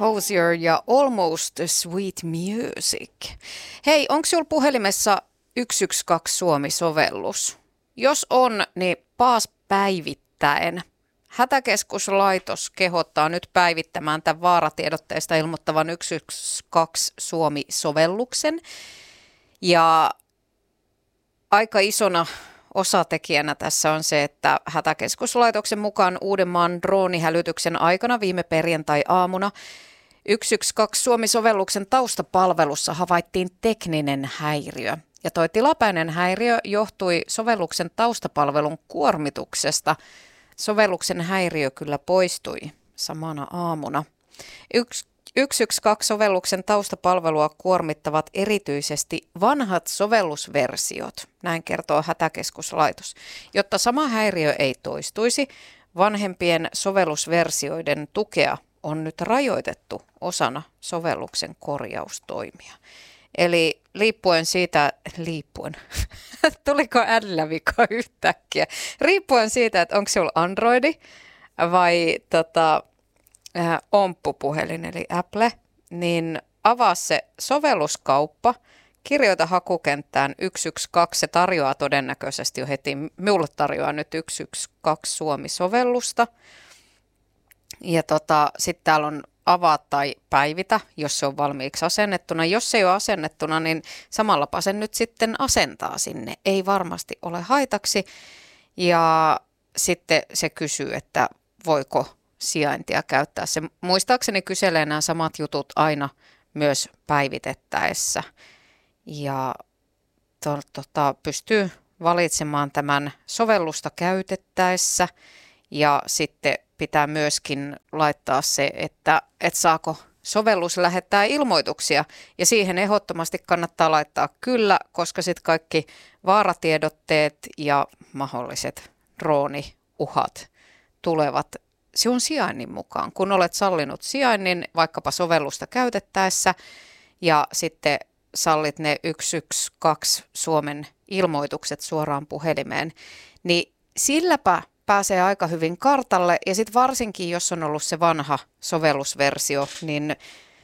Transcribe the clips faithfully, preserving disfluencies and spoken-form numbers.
Hozier ja Almost Sweet Music. Hei, onko sinulla puhelimessa yksi yksi kaksi Suomi-sovellus? Jos on, niin paas päivittäen. Hätäkeskuslaitos kehottaa nyt päivittämään tämän vaaratiedotteesta ilmoittavan yksi yksi kaksi Suomi-sovelluksen. Ja aika isona osatekijänä tässä on se, että Hätäkeskuslaitoksen mukaan Uudenmaan droonihälytyksen aikana viime perjantai-aamuna yksi yksi kaksi Suomi-sovelluksen taustapalvelussa havaittiin tekninen häiriö. Ja toi tilapäinen häiriö johtui sovelluksen taustapalvelun kuormituksesta. Sovelluksen häiriö kyllä poistui samana aamuna. Yksi yksi yksi kaksi sovelluksen taustapalvelua kuormittavat erityisesti vanhat sovellusversiot, näin kertoo Hätäkeskuslaitos. Jotta sama häiriö ei toistuisi, vanhempien sovellusversioiden tukea on nyt rajoitettu osana sovelluksen korjaustoimia. Eli liippuen siitä, liippuen, tuliko ällä-vika yhtäkkiä, riippuen siitä, että onko sinulla Androidi vai tota, äh, omppupuhelin eli Apple, niin avaa se sovelluskauppa, kirjoita hakukenttään yksi yksi kaksi, se tarjoaa todennäköisesti jo heti, minulle tarjoaa nyt yksi yksi kaksi Suomi-sovellusta. Ja tota, sitten täällä on avaa tai päivitä, jos se on valmiiksi asennettuna. Jos se ei ole asennettuna, niin samallapa sen nyt sitten asentaa sinne. Ei varmasti ole haitaksi. Ja sitten se kysyy, että voiko sijaintia käyttää. Se muistaakseni kyselee nämä samat jutut aina myös päivitettäessä. Ja to, tota, pystyy valitsemaan tämän sovellusta käytettäessä ja sitten pitää myöskin laittaa se, että et saako sovellus lähettää ilmoituksia ja siihen ehdottomasti kannattaa laittaa kyllä, koska sitten kaikki vaaratiedotteet ja mahdolliset drooniuhat tulevat sinun sijainnin mukaan. Kun olet sallinut sijainnin vaikkapa sovellusta käytettäessä ja sitten sallit ne yksi yksi kaksi Suomen ilmoitukset suoraan puhelimeen, niin silläpä pääsee aika hyvin kartalle ja sitten varsinkin, jos on ollut se vanha sovellusversio, niin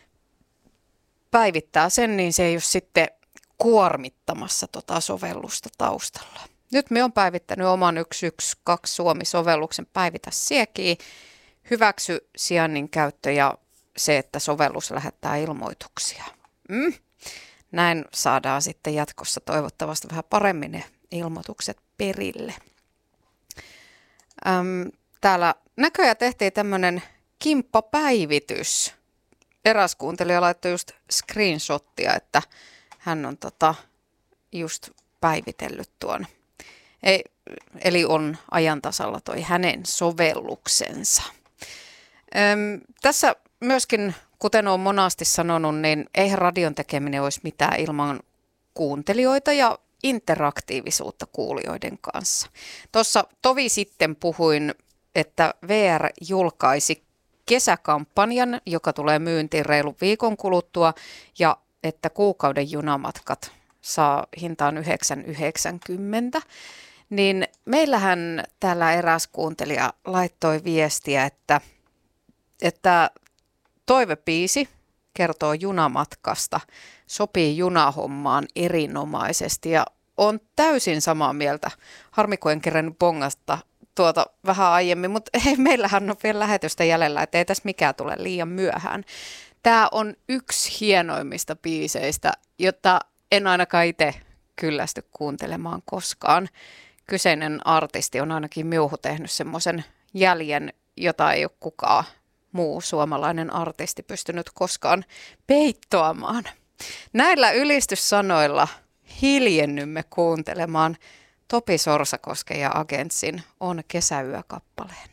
päivittää sen, niin se ei ole sitten kuormittamassa tota sovellusta taustalla. Nyt me on päivittänyt oman yksi yksi kaksi Suomi-sovelluksen päivitä siekiin, hyväksy sijainnin käyttö ja se, että sovellus lähettää ilmoituksia. Mm. Näin saadaan sitten jatkossa toivottavasti vähän paremmin ne ilmoitukset perille. Öm, täällä näköjään tehtiin tämmöinen kimppapäivitys. Eräs kuuntelija laittoi just screenshottia, että hän on tota just päivitellyt tuon. Ei, eli on ajan tasalla toi hänen sovelluksensa. Öm, tässä myöskin, kuten olen monasti sanonut, niin eihän radion tekeminen olisi mitään ilman kuuntelijoita ja interaktiivisuutta kuulijoiden kanssa. Tuossa tovi sitten puhuin, että V R julkaisi kesäkampanjan, joka tulee myyntiin reilun viikon kuluttua, ja että kuukauden junamatkat saa hintaan yhdeksän yhdeksänkymmentä. Niin meillähän täällä eräs kuuntelija laittoi viestiä, että, että toivepiisi kertoo junamatkasta, sopii junahommaan erinomaisesti ja on täysin samaa mieltä. Harmi, kun en kerännyt bongasta tuota vähän aiemmin, mutta hei, meillähän on vielä lähetystä jäljellä, että ei tässä mikään tule liian myöhään. Tämä on yksi hienoimmista biiseistä, jota en ainakaan itse kyllästy kuuntelemaan koskaan. Kyseinen artisti on ainakin minuhu tehnyt semmoisen jäljen, jota ei ole kukaan muu suomalainen artisti pystynyt koskaan peittoamaan. Näillä ylistyssanoilla hiljennymme kuuntelemaan Topi Sorsakosken ja Agentsin On kesäyö -kappaleen.